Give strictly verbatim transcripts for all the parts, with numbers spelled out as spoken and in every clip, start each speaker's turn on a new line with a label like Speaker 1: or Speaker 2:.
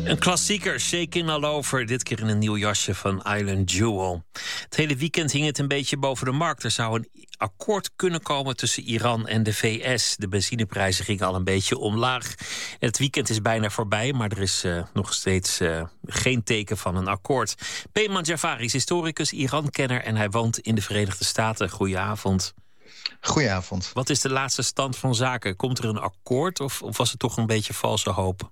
Speaker 1: Een klassieker, Shakin' All Over. Dit keer in een nieuw jasje van Island Jewel. Het hele weekend hing het een beetje boven de markt. Er zou een akkoord kunnen komen tussen Iran en de V S. De benzineprijzen gingen al een beetje omlaag. En het weekend is bijna voorbij, maar er is uh, nog steeds uh, geen teken van een akkoord. Peyman Jafari is historicus, Iran-kenner en hij woont in de Verenigde Staten. Goedenavond.
Speaker 2: Goedenavond.
Speaker 1: Wat is de laatste stand van zaken? Komt er een akkoord of, of was het toch een beetje valse hoop?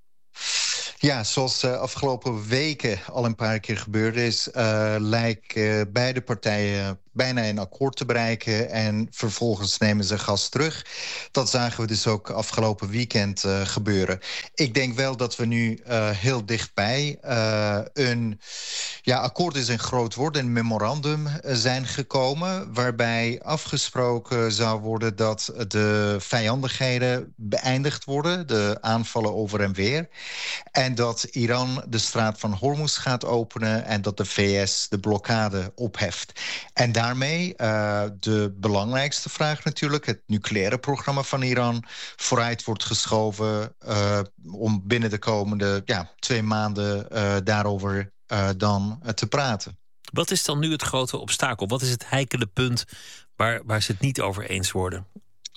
Speaker 2: Ja, zoals de uh, afgelopen weken al een paar keer gebeurd is, Uh, lijken uh, beide partijen bijna een akkoord te bereiken en vervolgens nemen ze gas terug. Dat zagen we dus ook afgelopen weekend uh, gebeuren. Ik denk wel dat we nu uh, heel dichtbij uh, een ja, akkoord is een groot woord, een memorandum uh, zijn gekomen, waarbij afgesproken zou worden dat de vijandigheden beëindigd worden, de aanvallen over en weer, en dat Iran de straat van Hormuz gaat openen en dat de V S de blokkade opheft. En daarmee uh, de belangrijkste vraag natuurlijk, het nucleaire programma van Iran, vooruit wordt geschoven uh, om binnen de komende ja, twee maanden uh, daarover uh, dan uh, te praten.
Speaker 1: Wat is dan nu het grote obstakel? Wat is het heikele punt waar, waar ze het niet over eens worden?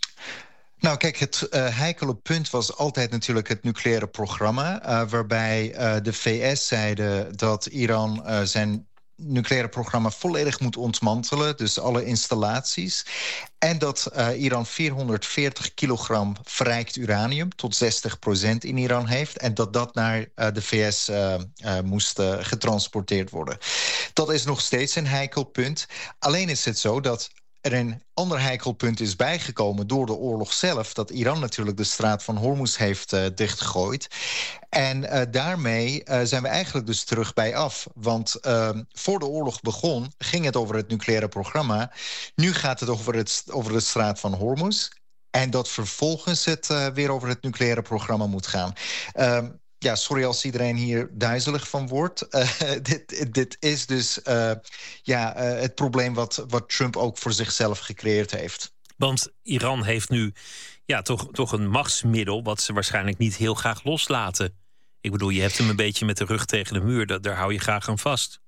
Speaker 2: Nou, kijk, het uh, heikele punt was altijd natuurlijk het nucleaire programma, Uh, waarbij uh, de V S zeiden dat Iran uh, zijn nucleaire programma volledig moet ontmantelen, dus alle installaties. En dat uh, Iran vierhonderdveertig kilogram verrijkt uranium, tot zestig procent in Iran heeft, en dat dat naar uh, de V S uh, uh, moest uh, getransporteerd worden. Dat is nog steeds een heikel punt. Alleen is het zo dat er een ander heikelpunt is bijgekomen door de oorlog zelf, dat Iran natuurlijk de straat van Hormuz heeft uh, dichtgegooid. En uh, daarmee uh, zijn we eigenlijk dus terug bij af. Want uh, voor de oorlog begon, ging het over het nucleaire programma. Nu gaat het over, het, over de straat van Hormuz. En dat vervolgens het uh, weer over het nucleaire programma moet gaan. Uh, Ja, sorry als iedereen hier duizelig van wordt. Uh, dit, dit is dus uh, ja, uh, het probleem wat, wat Trump ook voor zichzelf gecreëerd heeft.
Speaker 1: Want Iran heeft nu ja, toch, toch een machtsmiddel wat ze waarschijnlijk niet heel graag loslaten. Ik bedoel, je hebt hem een beetje met de rug tegen de muur. Daar, daar hou je graag aan vast.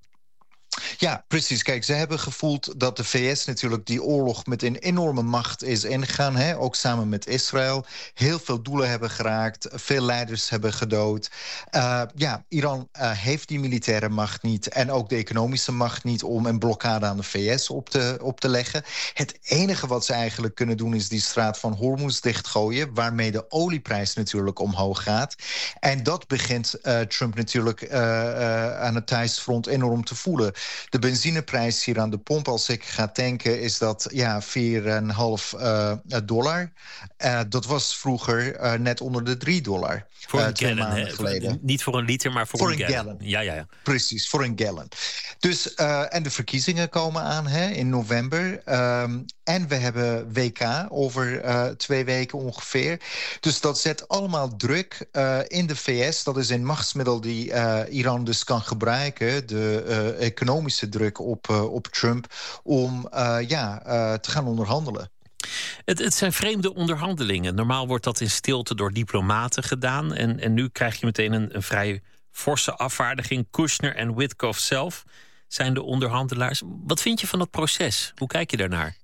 Speaker 2: Ja, precies. Kijk, ze hebben gevoeld dat de V S natuurlijk die oorlog met een enorme macht is ingegaan, hè? Ook samen met Israël. Heel veel doelen hebben geraakt, veel leiders hebben gedood. Uh, ja, Iran uh, heeft die militaire macht niet en ook de economische macht niet om een blokkade aan de V S op te, op te leggen. Het enige wat ze eigenlijk kunnen doen is die straat van Hormuz dichtgooien, waarmee de olieprijs natuurlijk omhoog gaat. En dat begint uh, Trump natuurlijk uh, uh, aan het thuisfront enorm te voelen. De benzineprijs hier aan de pomp, als ik ga tanken, is dat ja, vier komma vijf uh, dollar. Uh, dat was vroeger uh, net onder de drie dollar.
Speaker 1: Voor
Speaker 2: uh,
Speaker 1: een
Speaker 2: twee
Speaker 1: gallon,
Speaker 2: maanden
Speaker 1: hè?
Speaker 2: geleden.
Speaker 1: Niet voor een liter, maar voor,
Speaker 2: voor
Speaker 1: een,
Speaker 2: een
Speaker 1: gallon.
Speaker 2: gallon.
Speaker 1: Ja, ja, ja.
Speaker 2: Precies, voor een gallon. Dus, uh, en de verkiezingen komen aan hè, in november. Um, en we hebben W K over uh, twee weken ongeveer. Dus dat zet allemaal druk uh, in de V S. Dat is een machtsmiddel die uh, Iran dus kan gebruiken. De uh, economische druk op, uh, op Trump om uh, ja, uh, te gaan onderhandelen.
Speaker 1: Het, het zijn vreemde onderhandelingen. Normaal wordt dat in stilte door diplomaten gedaan. En, en nu krijg je meteen een, een vrij forse afvaardiging. Kushner en Witkoff zelf zijn de onderhandelaars. Wat vind je van dat proces? Hoe kijk je daarnaar?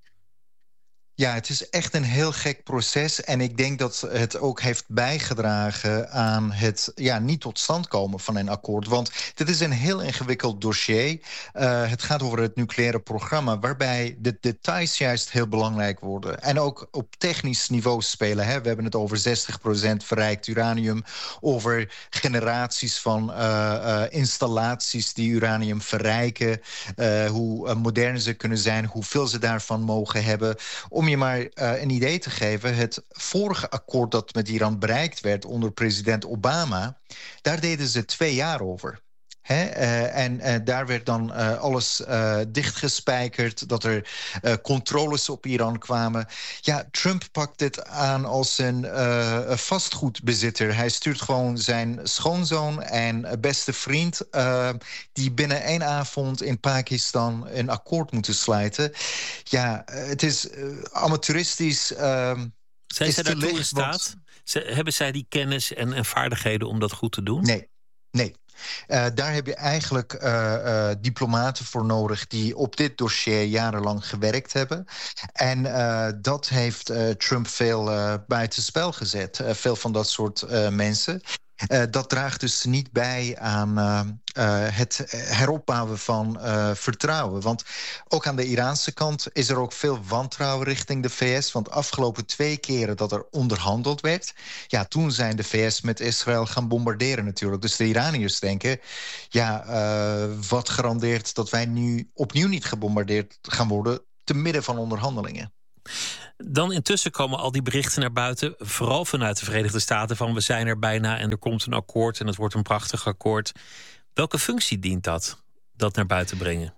Speaker 2: Ja, het is echt een heel gek proces. En ik denk dat het ook heeft bijgedragen aan het ja, niet tot stand komen van een akkoord. Want dit is een heel ingewikkeld dossier. Uh, het gaat over het nucleaire programma, waarbij de details juist heel belangrijk worden. En ook op technisch niveau spelen. Hè. We hebben het over zestig procent verrijkt uranium. Over generaties van uh, uh, installaties die uranium verrijken. Uh, hoe uh, modern ze kunnen zijn, hoeveel ze daarvan mogen hebben. Om je maar uh, een idee te geven, het vorige akkoord dat met Iran bereikt werd onder president Obama, daar deden ze twee jaar over. He, uh, en uh, daar werd dan uh, alles uh, dichtgespijkerd, dat er uh, controles op Iran kwamen. Ja, Trump pakt dit aan als een uh, vastgoedbezitter. Hij stuurt gewoon zijn schoonzoon en beste vriend, uh, die binnen één avond in Pakistan een akkoord moeten sluiten. Ja, het is uh, amateuristisch. Uh,
Speaker 1: Zijn zij daartoe in staat? Ze, hebben zij die kennis en, en vaardigheden om dat goed te doen?
Speaker 2: Nee. Nee. Uh, daar heb je eigenlijk uh, uh, diplomaten voor nodig die op dit dossier jarenlang gewerkt hebben. En uh, dat heeft uh, Trump veel uh, buitenspel gezet. Uh, veel van dat soort uh, mensen. Uh, dat draagt dus niet bij aan uh, uh, het heropbouwen van uh, vertrouwen. Want ook aan de Iraanse kant is er ook veel wantrouwen richting de V S. Want de afgelopen twee keren dat er onderhandeld werd, ja, toen zijn de V S met Israël gaan bombarderen natuurlijk. Dus de Iraniërs denken, ja, uh, wat garandeert dat wij nu opnieuw niet gebombardeerd gaan worden te midden van onderhandelingen?
Speaker 1: Dan intussen komen al die berichten naar buiten, vooral vanuit de Verenigde Staten, van we zijn er bijna en er komt een akkoord en het wordt een prachtig akkoord. Welke functie dient dat, dat naar buiten brengen?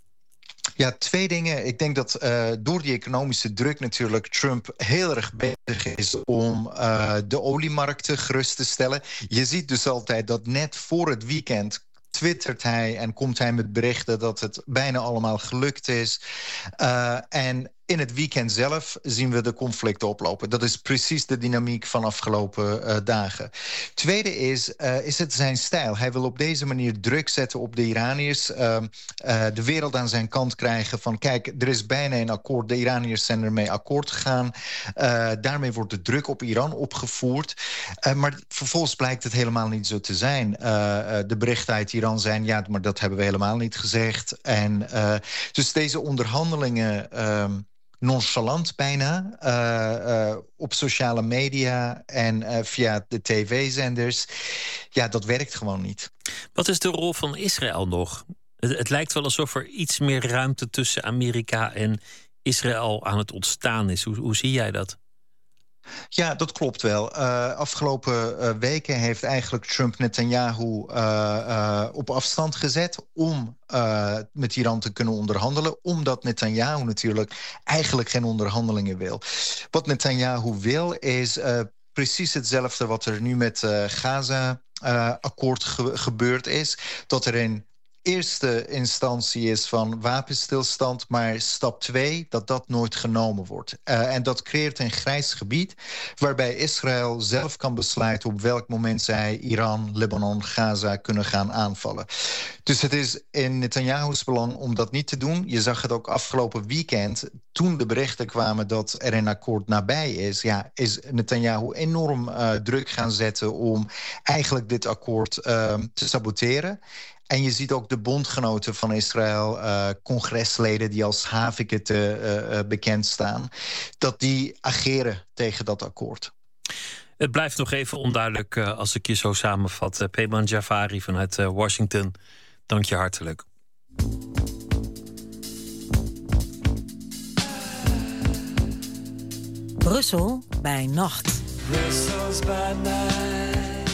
Speaker 2: Ja, twee dingen. Ik denk dat uh, door die economische druk natuurlijk Trump heel erg bezig is om uh, de oliemarkten gerust te stellen. Je ziet dus altijd dat net voor het weekend twittert hij en komt hij met berichten dat het bijna allemaal gelukt is. Uh, en in het weekend zelf zien we de conflicten oplopen. Dat is precies de dynamiek van afgelopen uh, dagen. Tweede is, uh, is het zijn stijl. Hij wil op deze manier druk zetten op de Iraniërs. Uh, uh, de wereld aan zijn kant krijgen van kijk, er is bijna een akkoord. De Iraniërs zijn ermee akkoord gegaan. Uh, daarmee wordt de druk op Iran opgevoerd. Uh, maar vervolgens blijkt het helemaal niet zo te zijn. Uh, uh, de berichten uit Iran zijn, ja, maar dat hebben we helemaal niet gezegd. En uh, dus deze onderhandelingen Uh, nonchalant bijna, uh, uh, op sociale media en uh, via de tv-zenders. Ja, dat werkt gewoon niet.
Speaker 1: Wat is de rol van Israël nog? Het, het lijkt wel alsof er iets meer ruimte tussen Amerika en Israël aan het ontstaan is. Hoe, hoe zie jij dat?
Speaker 2: Ja, dat klopt wel. Uh, afgelopen uh, weken heeft eigenlijk Trump Netanyahu uh, uh, op afstand gezet om uh, met Iran te kunnen onderhandelen, omdat Netanyahu natuurlijk eigenlijk geen onderhandelingen wil. Wat Netanyahu wil is uh, precies hetzelfde wat er nu met uh, Gaza-akkoord uh, ge- gebeurd is, dat er in eerste instantie is van wapenstilstand, maar stap twee, dat dat nooit genomen wordt. Uh, en dat creëert een grijs gebied waarbij Israël zelf kan besluiten op welk moment zij Iran, Libanon, Gaza kunnen gaan aanvallen. Dus het is in Netanyahu's belang om dat niet te doen. Je zag het ook afgelopen weekend, toen de berichten kwamen dat er een akkoord nabij is, ja, is Netanyahu enorm uh, druk gaan zetten om eigenlijk dit akkoord uh, te saboteren. En je ziet ook de bondgenoten van Israël, uh, congresleden die als haviketen uh, uh, bekend staan, dat die ageren tegen dat akkoord.
Speaker 1: Het blijft nog even onduidelijk uh, als ik je zo samenvat. Uh, Peyman Jafari vanuit uh, Washington, dank je hartelijk.
Speaker 3: Brussel bij nacht.
Speaker 4: Brussels by night.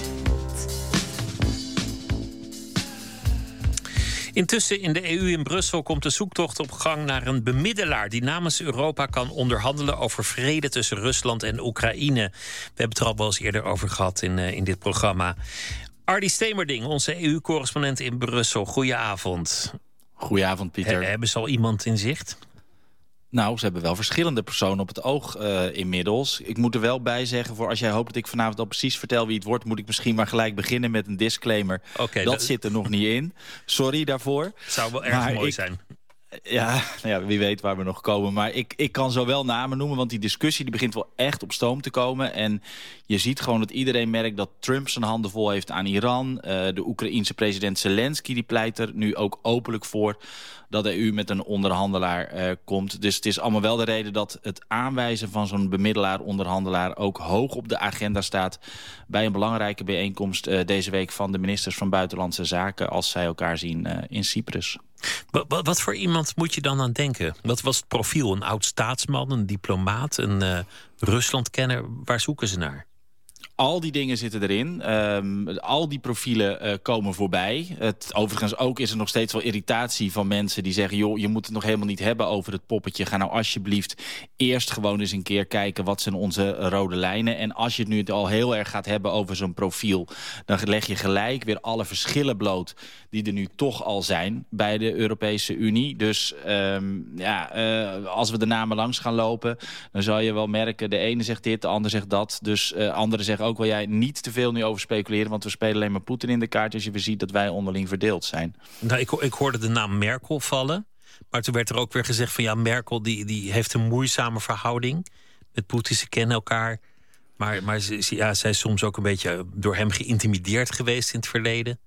Speaker 1: Intussen in de E U in Brussel komt de zoektocht op gang naar een bemiddelaar die namens Europa kan onderhandelen over vrede tussen Rusland en Oekraïne. We hebben het er al wel eens eerder over gehad in, uh, in dit programma. Ardy Stemerding, onze E U-correspondent in Brussel. Goedenavond.
Speaker 5: Goedenavond, Pieter.
Speaker 1: He, hebben ze al iemand in zicht?
Speaker 5: Nou, ze hebben wel verschillende personen op het oog uh, inmiddels. Ik moet er wel bij zeggen, voor als jij hoopt dat ik vanavond al precies vertel wie het wordt, moet ik misschien maar gelijk beginnen met een disclaimer.
Speaker 1: Okay,
Speaker 5: dat
Speaker 1: dat
Speaker 5: zit er nog niet in. Sorry daarvoor.
Speaker 1: Het zou wel erg
Speaker 5: maar
Speaker 1: mooi
Speaker 5: ik,
Speaker 1: zijn.
Speaker 5: Ja, nou ja, wie weet waar we nog komen. Maar ik, ik kan zo wel namen noemen, want die discussie die begint wel echt op stoom te komen. En je ziet gewoon dat iedereen merkt dat Trump zijn handen vol heeft aan Iran. Uh, de Oekraïense president Zelensky die pleit er nu ook openlijk voor dat de E U met een onderhandelaar uh, komt. Dus het is allemaal wel de reden dat het aanwijzen van zo'n bemiddelaar-onderhandelaar ook hoog op de agenda staat bij een belangrijke bijeenkomst uh, deze week van de ministers van Buitenlandse Zaken als zij elkaar zien uh, in Cyprus.
Speaker 1: Wat, wat, wat voor iemand moet je dan aan denken? Wat was het profiel? Een oud-staatsman, een diplomaat, een uh, Ruslandkenner? Waar zoeken ze naar?
Speaker 5: Al die dingen zitten erin. Um, al die profielen uh, komen voorbij. Het, overigens ook is er nog steeds wel irritatie van mensen die zeggen, joh, je moet het nog helemaal niet hebben over het poppetje. Ga nou alsjeblieft eerst gewoon eens een keer kijken wat zijn onze rode lijnen. En als je het nu al heel erg gaat hebben over zo'n profiel, dan leg je gelijk weer alle verschillen bloot die er nu toch al zijn bij de Europese Unie. Dus um, ja, uh, als we de namen langs gaan lopen, dan zal je wel merken, de ene zegt dit, de ander zegt dat. Dus uh, anderen zeggen ook wil jij niet te veel nu over speculeren, want we spelen alleen maar Poetin in de kaart als je weer ziet dat wij onderling verdeeld zijn.
Speaker 1: Nou, ik, ik hoorde de naam Merkel vallen. Maar toen werd er ook weer gezegd van ja, Merkel die, die heeft een moeizame verhouding met Poetin. Ze kennen elkaar. Maar, maar ze, ja, zij is soms ook een beetje door hem geïntimideerd geweest in het verleden.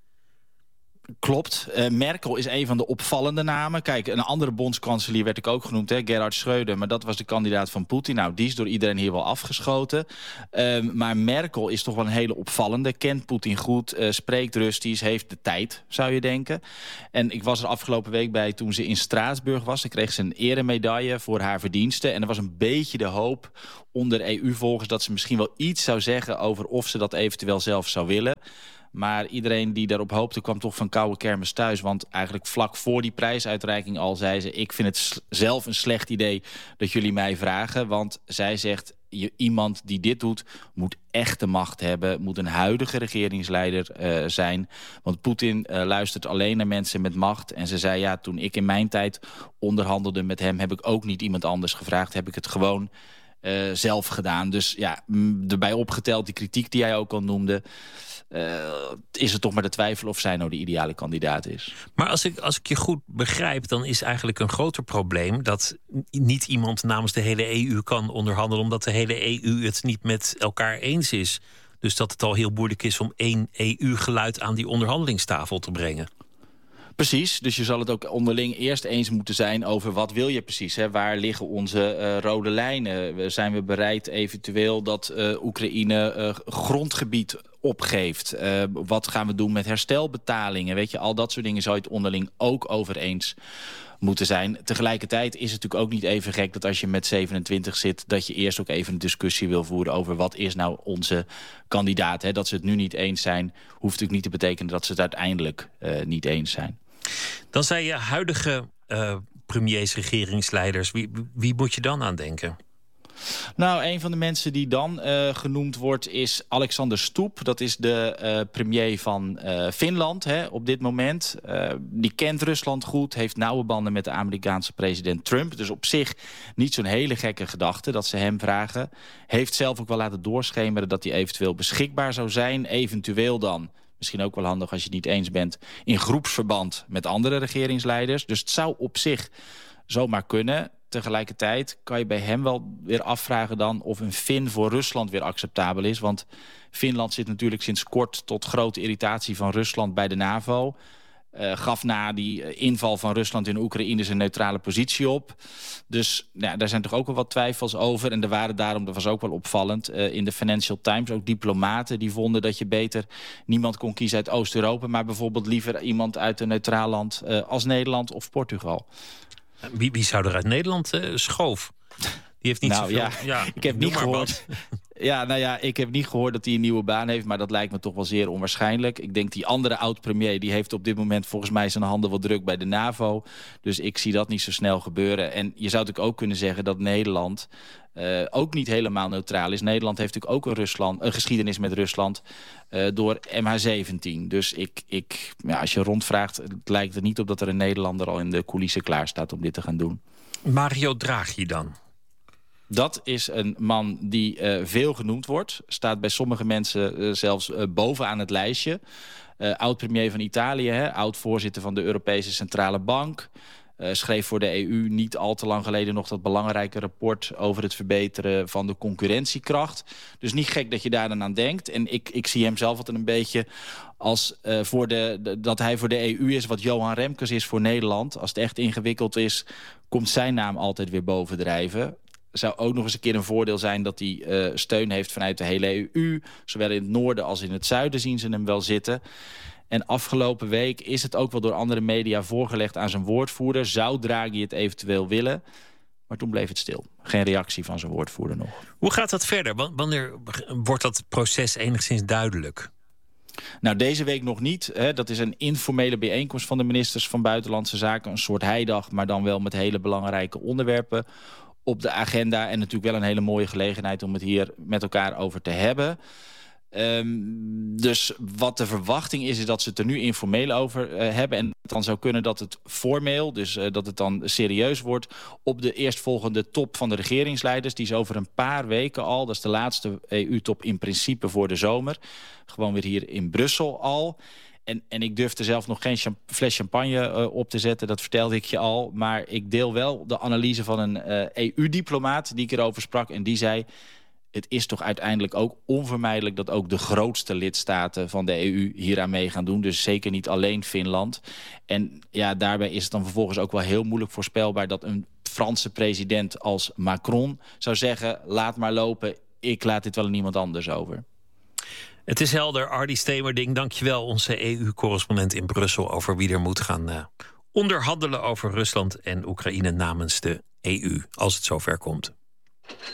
Speaker 5: Klopt. Uh, Merkel is een van de opvallende namen. Kijk, een andere bondskanselier werd ik ook genoemd, hè, Gerhard Schröder. Maar dat was de kandidaat van Poetin. Nou, die is door iedereen hier wel afgeschoten. Uh, maar Merkel is toch wel een hele opvallende. Kent Poetin goed, uh, spreekt Russisch, heeft de tijd, zou je denken. En ik was er afgelopen week bij toen ze in Straatsburg was. Dan kreeg ze een eremedaille voor haar verdiensten. En er was een beetje de hoop onder E U-volgers dat ze misschien wel iets zou zeggen over of ze dat eventueel zelf zou willen. Maar iedereen die daarop hoopte kwam toch van koude kermis thuis. Want eigenlijk vlak voor die prijsuitreiking al zei ze, ik vind het zelf een slecht idee dat jullie mij vragen. Want zij zegt, je, iemand die dit doet moet echte macht hebben. Moet een huidige regeringsleider uh, zijn. Want Poetin uh, luistert alleen naar mensen met macht. En ze zei, ja, toen ik in mijn tijd onderhandelde met hem, heb ik ook niet iemand anders gevraagd. Heb ik het gewoon uh, zelf gedaan. Dus ja, erbij opgeteld die kritiek die jij ook al noemde, Uh, is het toch maar de twijfel of zij nou de ideale kandidaat is.
Speaker 1: Maar als ik, als ik je goed begrijp, dan is eigenlijk een groter probleem dat niet iemand namens de hele E U kan onderhandelen, omdat de hele E U het niet met elkaar eens is. Dus dat het al heel moeilijk is om één E U-geluid aan die onderhandelingstafel te brengen.
Speaker 5: Precies, dus je zal het ook onderling eerst eens moeten zijn over wat wil je precies. Hè? Waar liggen onze uh, rode lijnen? Zijn we bereid eventueel dat uh, Oekraïne uh, grondgebied opgeeft? Uh, wat gaan we doen met herstelbetalingen? Weet je, al dat soort dingen zou je het onderling ook over eens moeten zijn. Tegelijkertijd is het natuurlijk ook niet even gek dat als je met zevenentwintig zit, dat je eerst ook even een discussie wil voeren over wat is nou onze kandidaat. Hè? Dat ze het nu niet eens zijn, hoeft natuurlijk niet te betekenen dat ze het uiteindelijk uh, niet eens zijn.
Speaker 1: Dan zei je huidige uh, premiers, regeringsleiders. Wie, wie moet je dan aan denken?
Speaker 5: Nou, een van de mensen die dan uh, genoemd wordt is Alexander Stubb. Dat is de uh, premier van uh, Finland hè, op dit moment. Uh, die kent Rusland goed, heeft nauwe banden met de Amerikaanse president Trump. Dus op zich niet zo'n hele gekke gedachte dat ze hem vragen. Heeft zelf ook wel laten doorschemeren dat hij eventueel beschikbaar zou zijn. Eventueel dan, misschien ook wel handig als je het niet eens bent, in groepsverband met andere regeringsleiders. Dus het zou op zich zomaar kunnen. Tegelijkertijd kan je bij hem wel weer afvragen dan of een Fin voor Rusland weer acceptabel is. Want Finland zit natuurlijk sinds kort tot grote irritatie van Rusland bij de NAVO. Uh, gaf na die inval van Rusland in Oekraïne zijn neutrale positie op. Dus ja, daar zijn toch ook wel wat twijfels over. En er waren daarom, dat was ook wel opvallend, uh, in de Financial Times ook diplomaten die vonden dat je beter niemand kon kiezen uit Oost-Europa, maar bijvoorbeeld liever iemand uit een neutraal land uh, als Nederland of Portugal.
Speaker 1: Wie, wie zou er uit Nederland uh, Schoof? Die heeft niet
Speaker 5: nou,
Speaker 1: zoveel.
Speaker 5: Ja,
Speaker 1: ja,
Speaker 5: ik heb niet gehoord. Ja, nou ja, ik heb niet gehoord dat hij een nieuwe baan heeft, maar dat lijkt me toch wel zeer onwaarschijnlijk. Ik denk die andere oud-premier, die heeft op dit moment volgens mij zijn handen wel druk bij de NAVO. Dus ik zie dat niet zo snel gebeuren. En je zou natuurlijk ook kunnen zeggen dat Nederland uh, ook niet helemaal neutraal is. Nederland heeft natuurlijk ook een, Rusland, een geschiedenis met Rusland uh, door M H zeventien. Dus ik, ik, ja, als je rondvraagt, het lijkt er niet op dat er een Nederlander al in de coulissen klaar staat om dit te gaan doen. Mario
Speaker 1: Draghi dan?
Speaker 5: Dat is een man die uh, veel genoemd wordt. Staat bij sommige mensen uh, zelfs uh, bovenaan het lijstje. Uh, oud-premier van Italië, oud-voorzitter van de Europese Centrale Bank. Uh, schreef voor de E U niet al te lang geleden nog dat belangrijke rapport over het verbeteren van de concurrentiekracht. Dus niet gek dat je daar dan aan denkt. En ik, ik zie hem zelf altijd een beetje als uh, voor de, de, dat hij voor de E U is wat Johan Remkes is voor Nederland. Als het echt ingewikkeld is, komt zijn naam altijd weer bovendrijven. Zou ook nog eens een keer een voordeel zijn dat hij uh, steun heeft vanuit de hele E U. Zowel in het noorden als in het zuiden zien ze hem wel zitten. En afgelopen week is het ook wel door andere media voorgelegd aan zijn woordvoerder. Zou Draghi het eventueel willen? Maar toen bleef het stil. Geen reactie van zijn woordvoerder nog.
Speaker 1: Hoe gaat dat verder? Wanneer wordt dat proces enigszins duidelijk?
Speaker 5: Nou, deze week nog niet. Hè. Dat is een informele bijeenkomst van de ministers van Buitenlandse Zaken. Een soort heidag, maar dan wel met hele belangrijke onderwerpen op de agenda. En natuurlijk wel een hele mooie gelegenheid om het hier met elkaar over te hebben. Um, dus wat de verwachting is, is dat ze het er nu informeel over uh, hebben. En het dan zou kunnen dat het formeel, dus uh, dat het dan serieus wordt, op de eerstvolgende top van de regeringsleiders. Die is over een paar weken al. Dat is de laatste E U-top in principe voor de zomer. Gewoon weer hier in Brussel al. En, en ik durfde zelf nog geen champ- fles champagne uh, op te zetten, dat vertelde ik je al. Maar ik deel wel de analyse van een uh, E U-diplomaat die ik erover sprak. En die zei, het is toch uiteindelijk ook onvermijdelijk dat ook de grootste lidstaten van de E U hieraan mee gaan doen. Dus zeker niet alleen Finland. En ja, daarbij is het dan vervolgens ook wel heel moeilijk voorspelbaar dat een Franse president als Macron zou zeggen, laat maar lopen, ik laat dit wel aan iemand anders over.
Speaker 1: Het is helder, Ardy Stemerding. Dankjewel, onze E U-correspondent in Brussel, over wie er moet gaan uh, onderhandelen over Rusland en Oekraïne namens de E U, als het zover komt.